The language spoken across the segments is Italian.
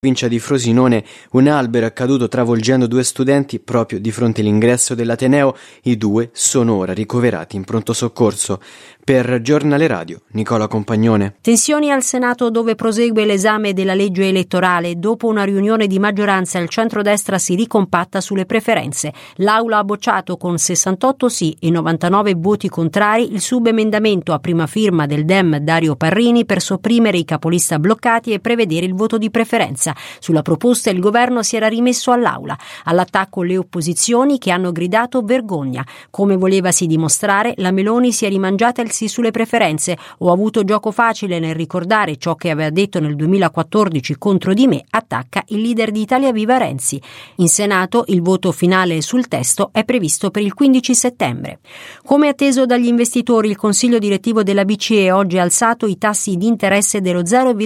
provincia di Frosinone, un albero è caduto travolgendo 2 studenti proprio di fronte all'ingresso dell'Ateneo. I 2 sono ora ricoverati in pronto soccorso. Per Giornale Radio, Nicola Compagnone. Tensioni al Senato, dove prosegue l'esame della legge elettorale. Dopo una riunione di maggioranza, il centrodestra si ricompatta sulle preferenze. L'Aula ha bocciato con 68 sì e 99 voti contrari il subemendamento a prima firma del Dem Dario Parrini per sopprimere i capolista bloccati e prevedere il voto di preferenza. Sulla proposta il governo si era rimesso all'Aula. All'attacco le opposizioni, che hanno gridato vergogna. Come volevasi dimostrare, la Meloni si è rimangiata il sì sulle preferenze. Ho avuto gioco facile nel ricordare ciò che aveva detto nel 2014 contro di me, attacca il leader di Italia Viva Renzi. In Senato il voto finale sul testo è previsto per il 15 settembre. Come atteso dagli investitori, il Consiglio direttivo della BCE oggi ha alzato i tassi di interesse dello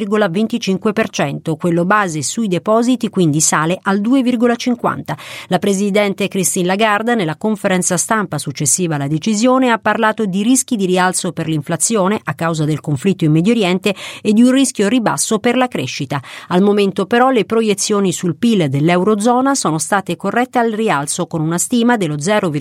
0,25%, quello base sui depositi quindi sale al 2,50%. La presidente Christine Lagarde, nella conferenza stampa successiva alla decisione, ha parlato di rischi di rialzo per l'inflazione a causa del conflitto in Medio Oriente e di un rischio ribasso per la crescita. Al momento però le proiezioni sul PIL dell'Eurozona sono state corrette al rialzo, con una stima dello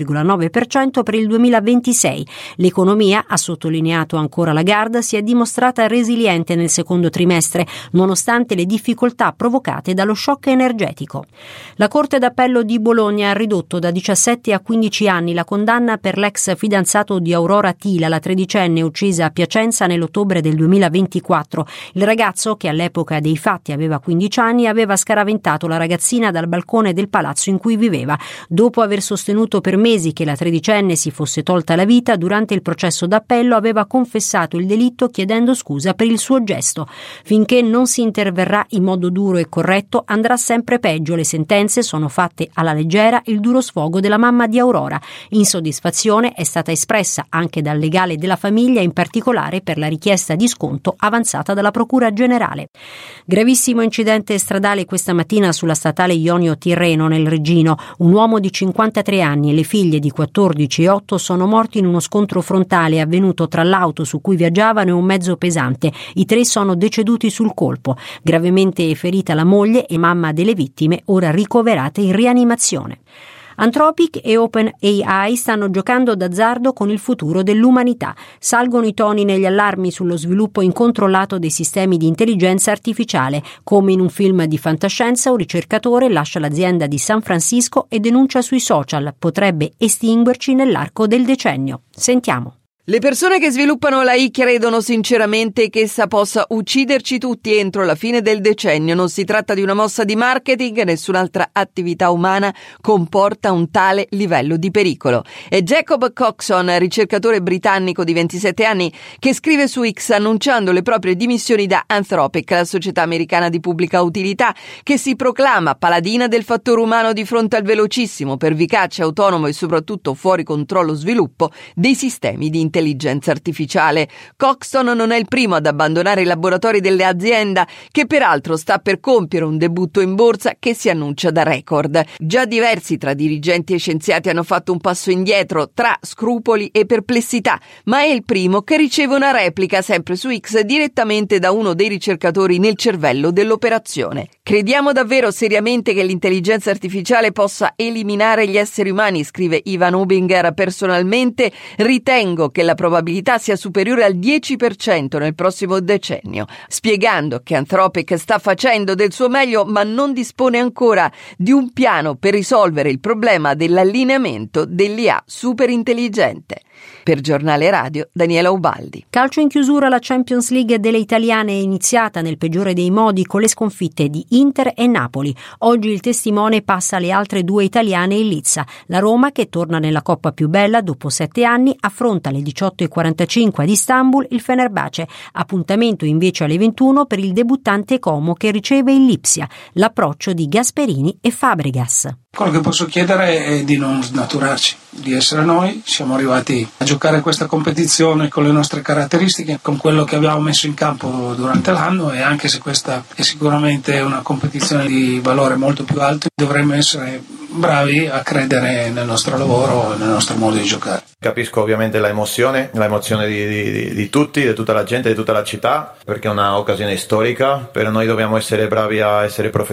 0,9% per il 2026. L'economia, ha sottolineato ancora Lagarde, si è dimostrata resiliente nel secondo trimestre, nonostante le difficoltà provocate dallo shock energetico. La Corte d'Appello di Bologna ha ridotto da 17 a 15 anni la condanna per l'ex fidanzato di Aurora Tila, la tredicenne uccisa a Piacenza nell'ottobre del 2024. Il ragazzo, che all'epoca dei fatti aveva 15 anni, aveva scaraventato la ragazzina dal balcone del palazzo in cui viveva. Dopo aver sostenuto per mesi che la tredicenne si fosse tolta la vita, durante il processo d'appello aveva confessato il delitto chiedendo scusa per il suo gesto. Finché non si interverrà in modo duro e corretto, andrà sempre peggio. Le sentenze sono fatte alla leggera, il duro sfogo della mamma di Aurora. Insoddisfazione è stata espressa anche dal legale della famiglia, in particolare per la richiesta di sconto avanzata dalla Procura Generale. Gravissimo incidente stradale questa mattina sulla statale Ionio-Tirreno nel Reggino. Un uomo di 53 anni e le figlie di 14 e 8 sono morti in uno scontro frontale avvenuto tra l'auto su cui viaggiavano e un mezzo pesante. I 3 sono deceduti sul colpo. Gravemente ferita la moglie e mamma delle vittime, ora ricoverate in rianimazione. Anthropic e OpenAI stanno giocando d'azzardo con il futuro dell'umanità. Salgono i toni negli allarmi sullo sviluppo incontrollato dei sistemi di intelligenza artificiale. Come in un film di fantascienza, un ricercatore lascia l'azienda di San Francisco e denuncia sui social: potrebbe estinguerci nell'arco del decennio. Sentiamo. Le persone che sviluppano l'AI credono sinceramente che essa possa ucciderci tutti entro la fine del decennio. Non si tratta di una mossa di marketing, nessun'altra attività umana comporta un tale livello di pericolo. È Jacob Coxon, ricercatore britannico di 27 anni, che scrive su X annunciando le proprie dimissioni da Anthropic, la società americana di pubblica utilità, che si proclama paladina del fattore umano di fronte al velocissimo, pervicace, autonomo e soprattutto fuori controllo sviluppo dei sistemi di intelligenza artificiale. Coxon non è il primo ad abbandonare i laboratori dell'azienda, che peraltro sta per compiere un debutto in borsa che si annuncia da record. Già diversi tra dirigenti e scienziati hanno fatto un passo indietro tra scrupoli e perplessità, ma è il primo che riceve una replica sempre su X direttamente da uno dei ricercatori nel cervello dell'operazione. Crediamo davvero seriamente che l'intelligenza artificiale possa eliminare gli esseri umani, scrive Ivan Hubinger. Personalmente ritengo che la probabilità sia superiore al 10% nel prossimo decennio, spiegando che Anthropic sta facendo del suo meglio ma non dispone ancora di un piano per risolvere il problema dell'allineamento dell'IA superintelligente. Per Giornale Radio, Daniela Ubaldi. Calcio in chiusura, la Champions League delle italiane è iniziata nel peggiore dei modi con le sconfitte di Inter e Napoli. Oggi il testimone passa alle altre 2 italiane in lizza. La Roma, che torna nella coppa più bella dopo 7 anni, affronta alle 18:45 ad Istanbul il Fenerbahce. Appuntamento invece alle 21 per il debuttante Como, che riceve il Lipsia. L'approccio di Gasperini e Fabregas. Quello che posso chiedere è di non snaturarci, di essere noi. Siamo arrivati a giocare questa competizione con le nostre caratteristiche, con quello che abbiamo messo in campo durante l'anno, e anche se questa è sicuramente una competizione di valore molto più alto, dovremmo essere bravi a credere nel nostro lavoro e nel nostro modo di giocare. Capisco ovviamente l'emozione di tutti, di tutta la gente, di tutta la città, perché è un'occasione storica, però noi dobbiamo essere bravi a essere professionisti